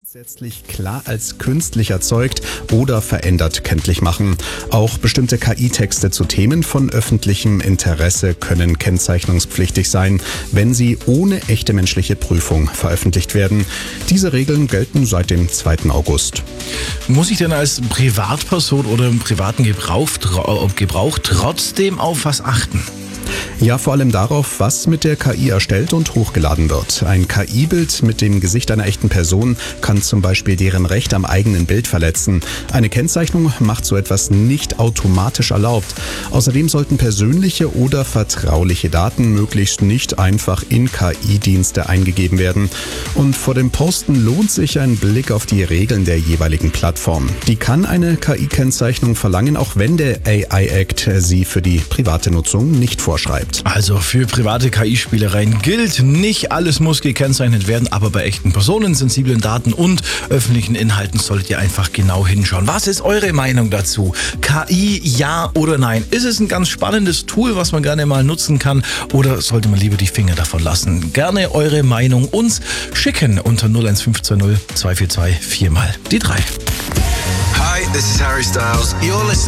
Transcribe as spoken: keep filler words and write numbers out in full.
grundsätzlich klar als künstlich erzeugt oder verändert kenntlich machen. Auch bestimmte K I-Texte zu Themen von öffentlichem Interesse können kennzeichnungspflichtig sein, wenn sie ohne echte menschliche Prüfung veröffentlicht werden. Diese Regeln gelten seit dem zweiten August. Muss ich denn als Privatperson oder im privaten Gebrauch, Gebrauch trotzdem auf was achten? Ja, vor allem darauf, was mit der K I erstellt und hochgeladen wird. Ein K I-Bild mit dem Gesicht einer echten Person kann zum Beispiel deren Recht am eigenen Bild verletzen. Eine Kennzeichnung macht so etwas nicht automatisch erlaubt. Außerdem sollten persönliche oder vertrauliche Daten möglichst nicht einfach in K I-Dienste eingegeben werden. Und vor dem Posten lohnt sich ein Blick auf die Regeln der jeweiligen Plattform. Die kann eine K I-Kennzeichnung verlangen, auch wenn der A I-Act sie für die private Nutzung nicht vorschreibt. Also für private K I-Spielereien gilt, nicht alles muss gekennzeichnet werden, aber bei echten Personen, sensiblen Daten und öffentlichen Inhalten solltet ihr einfach genau hinschauen. Was ist eure Meinung dazu? K I, ja oder nein? Ist es ein ganz spannendes Tool, was man gerne mal nutzen kann, oder sollte man lieber die Finger davon lassen? Gerne eure Meinung uns schicken unter null eins fünf zwei null zwei vier zwei vier mal die drei. Hi, this is Harry Styles. You're listening